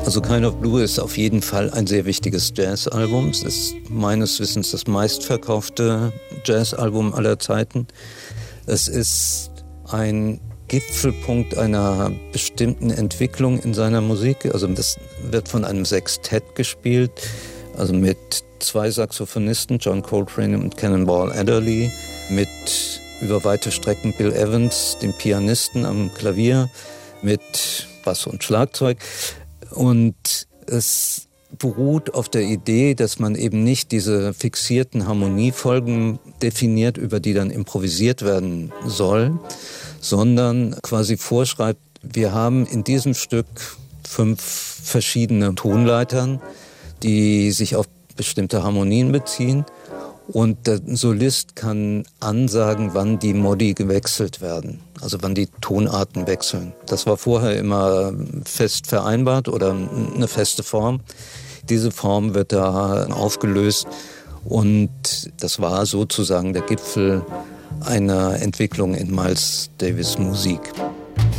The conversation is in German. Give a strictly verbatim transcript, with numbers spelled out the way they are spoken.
Also Kind of Blue ist auf jeden Fall ein sehr wichtiges Jazzalbum. Es ist meines Wissens das meistverkaufte Jazzalbum aller Zeiten. Es ist ein Gipfelpunkt einer bestimmten Entwicklung in seiner Musik. Also das wird von einem Sextett gespielt, also mit zwei Saxophonisten, John Coltrane und Cannonball Adderley, mit über weite Strecken Bill Evans, dem Pianisten am Klavier, mit Bass und Schlagzeug. Und es beruht auf der Idee, dass man eben nicht diese fixierten Harmoniefolgen definiert, über die dann improvisiert werden soll, sondern quasi vorschreibt, wir haben in diesem Stück fünf verschiedene Tonleitern, die sich auf bestimmte Harmonien beziehen. Und der Solist kann ansagen, wann die Modi gewechselt werden, also wann die Tonarten wechseln. Das war vorher immer fest vereinbart oder eine feste Form. Diese Form wird da aufgelöst und das war sozusagen der Gipfel einer Entwicklung in Miles Davis' Musik.